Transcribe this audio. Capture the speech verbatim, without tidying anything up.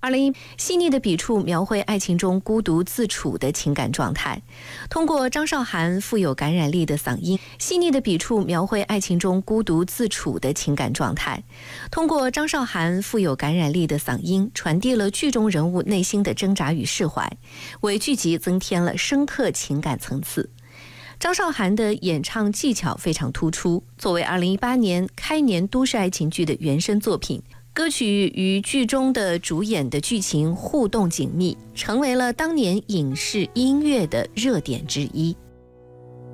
二零一细腻的笔触描绘爱情中孤独自处的情感状态，通过张韶涵富有感染力的嗓音，细腻的笔触描绘爱情中孤独自处的情感状态，通过张韶涵富有感染力的嗓音，传递了剧中人物内心的挣扎与释怀，为剧集增添了深刻情感层次。张韶涵的演唱技巧非常突出，作为二零一八年开年都市爱情剧的原声作品，歌曲与剧中的主演的剧情互动紧密，成为了当年影视音乐的热点之一。